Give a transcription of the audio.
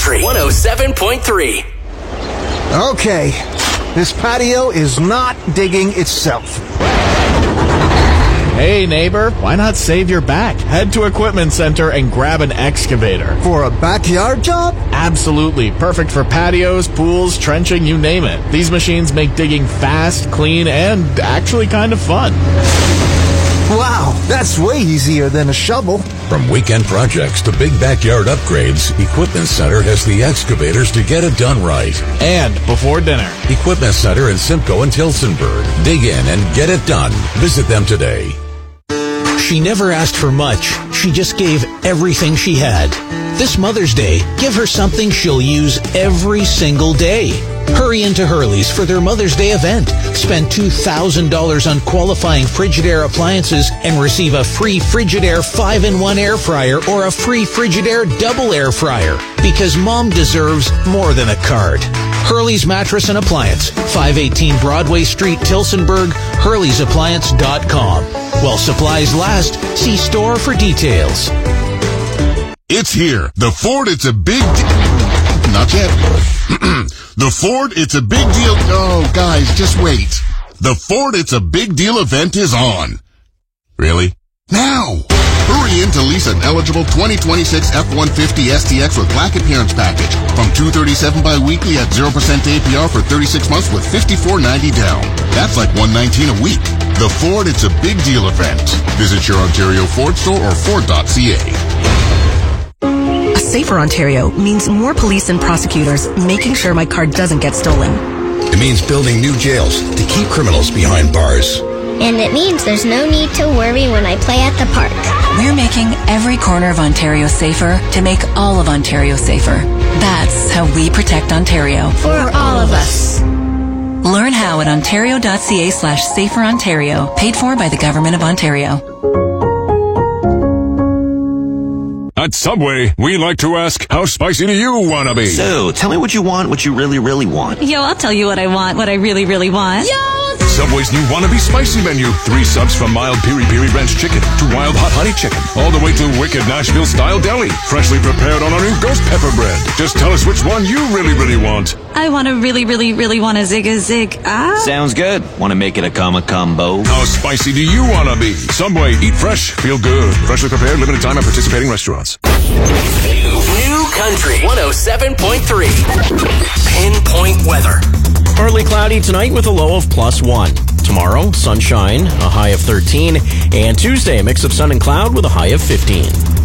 Country 107.3. Okay, this patio is not digging itself. Hey neighbor, why not save your back? Head to Equipment Center and grab an excavator. For a backyard job? Absolutely. Perfect for patios, pools, trenching, you name it. These machines make digging fast, clean, and actually kind of fun. Wow, that's way easier than a shovel. From weekend projects to big backyard upgrades, Equipment Center has the excavators to get it done right. And before dinner. Equipment Center in Simcoe and Tilsonburg. Dig in and get it done. Visit them today. She never asked for much. She just gave everything she had. This Mother's Day, give her something she'll use every single day. Hurry into Hurley's for their Mother's Day event. Spend $2,000 on qualifying Frigidaire appliances and receive a free Frigidaire 5-in-1 air fryer or a free Frigidaire double air fryer. Because Mom deserves more than a card. Hurley's Mattress and Appliance, 518 Broadway Street, Tilsonburg, hurleysappliance.com. While supplies last, see store for details. It's here. The Ford It's a Big Not yet. The Ford It's a Big Deal. Oh, guys, just wait. The Ford It's a Big Deal event is on. Really? Now! Hurry in to lease an eligible 2026 F-150 STX with Black Appearance Package from $237 bi-weekly at 0% APR for 36 months with $54.90 down. That's like $119 a week. The Ford It's a Big Deal event. Visit your Ontario Ford store or Ford.ca. A safer Ontario means more police and prosecutors making sure my car doesn't get stolen. It means building new jails to keep criminals behind bars. And it means there's no need to worry when I play at the park. We're making every corner of Ontario safer to make all of Ontario safer. That's how we protect Ontario. For all of us. Learn how at ontario.ca/saferontario, paid for by the Government of Ontario. At Subway, we like to ask, how spicy do you want to be? So, tell me what you want, what you really, really want. Yo, I'll tell you what I want, what I really, really want. Yo! Subway's new Wannabe Spicy menu. 3 subs from mild piri-piri ranch chicken to wild hot honey chicken. All the way to wicked Nashville-style deli. Freshly prepared on our new ghost pepper bread. Just tell us which one you really, really want. I want to really, really, really want a zig. Sounds good. Want to make it a combo? How spicy do you want to be? Subway, eat fresh, feel good. Freshly prepared, limited time at participating restaurants. New Country 107.3. Pinpoint weather. Partly cloudy tonight with a low of +1. Tomorrow, sunshine, a high of 13. And Tuesday, a mix of sun and cloud with a high of 15.